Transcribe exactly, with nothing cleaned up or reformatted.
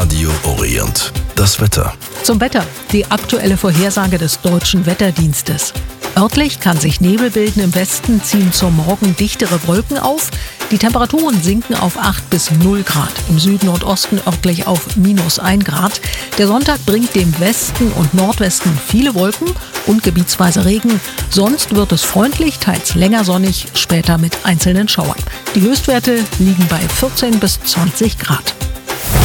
Radio Orient. Das Wetter. Zum Wetter. Die aktuelle Vorhersage des Deutschen Wetterdienstes. Örtlich kann sich Nebel bilden. Im Westen ziehen zum Morgen dichtere Wolken auf. Die Temperaturen sinken auf acht bis null Grad. Im Süden und Osten örtlich auf minus ein Grad. Der Sonntag bringt dem Westen und Nordwesten viele Wolken und gebietsweise Regen. Sonst wird es freundlich, teils länger sonnig, später mit einzelnen Schauern. Die Höchstwerte liegen bei vierzehn bis zwanzig Grad.